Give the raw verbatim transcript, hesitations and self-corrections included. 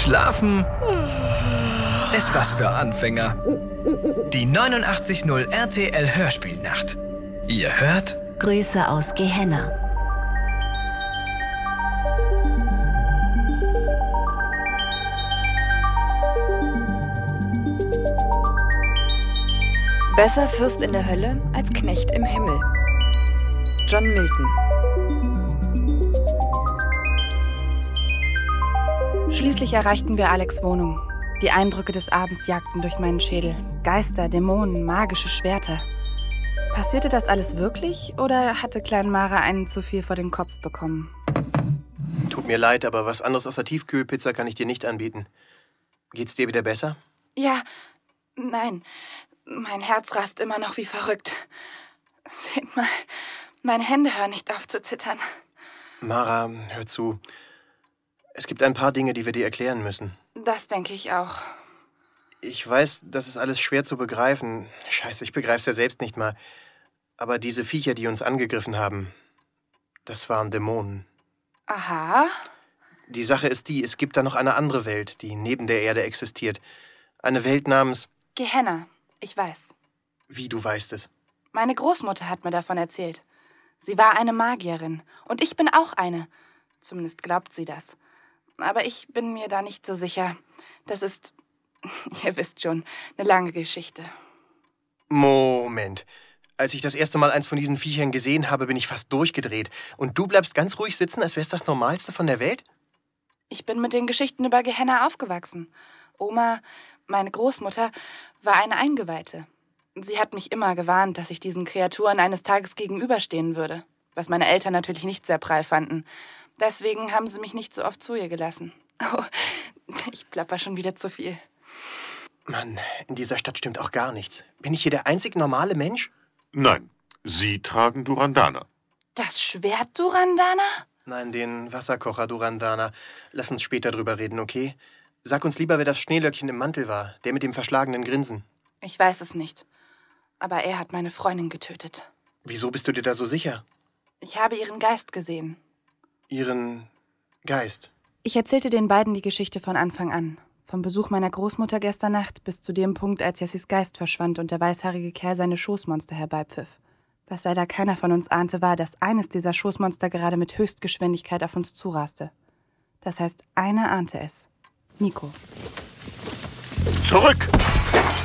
Schlafen ist was für Anfänger. Die neunundachtzig Komma null R T L Hörspielnacht. Ihr hört Grüße aus Gehenna. Besser Fürst in der Hölle als Knecht im Himmel. John Milton. Schließlich erreichten wir Alex' Wohnung. Die Eindrücke des Abends jagten durch meinen Schädel. Geister, Dämonen, magische Schwerter. Passierte das alles wirklich oder hatte Klein Mara einen zu viel vor den Kopf bekommen? Tut mir leid, aber was anderes außer Tiefkühlpizza kann ich dir nicht anbieten. Geht's dir wieder besser? Ja, nein. Mein Herz rast immer noch wie verrückt. Seht mal, meine Hände hören nicht auf zu zittern. Mara, hör zu. Es gibt ein paar Dinge, die wir dir erklären müssen. Das denke ich auch. Ich weiß, das ist alles schwer zu begreifen. Scheiße, ich begreif's ja selbst nicht mal. Aber diese Viecher, die uns angegriffen haben, das waren Dämonen. Aha. Die Sache ist die, es gibt da noch eine andere Welt, die neben der Erde existiert. Eine Welt namens... Gehenna, ich weiß. Wie, du weißt es? Meine Großmutter hat mir davon erzählt. Sie war eine Magierin. Und ich bin auch eine. Zumindest glaubt sie das. Aber ich bin mir da nicht so sicher. Das ist, ihr wisst schon, eine lange Geschichte. Moment. Als ich das erste Mal eins von diesen Viechern gesehen habe, bin ich fast durchgedreht. Und du bleibst ganz ruhig sitzen, als wär's das Normalste von der Welt? Ich bin mit den Geschichten über Gehenna aufgewachsen. Oma, meine Großmutter, war eine Eingeweihte. Sie hat mich immer gewarnt, dass ich diesen Kreaturen eines Tages gegenüberstehen würde. Was meine Eltern natürlich nicht sehr prall fanden. Deswegen haben sie mich nicht so oft zu ihr gelassen. Oh, ich plapper schon wieder zu viel. Mann, in dieser Stadt stimmt auch gar nichts. Bin ich hier der einzig normale Mensch? Nein, Sie tragen Durandana. Das Schwert Durandana? Nein, den Wasserkocher Durandana. Lass uns später drüber reden, okay? Sag uns lieber, wer das Schneelöckchen im Mantel war. Der mit dem verschlagenen Grinsen. Ich weiß es nicht. Aber er hat meine Freundin getötet. Wieso bist du dir da so sicher? Ich habe ihren Geist gesehen. Ihren Geist? Ich erzählte den beiden die Geschichte von Anfang an. Vom Besuch meiner Großmutter gestern Nacht bis zu dem Punkt, als Jessis Geist verschwand und der weißhaarige Kerl seine Schoßmonster herbeipfiff. Was leider keiner von uns ahnte, war, dass eines dieser Schoßmonster gerade mit Höchstgeschwindigkeit auf uns zuraste. Das heißt, einer ahnte es. Nico. Zurück!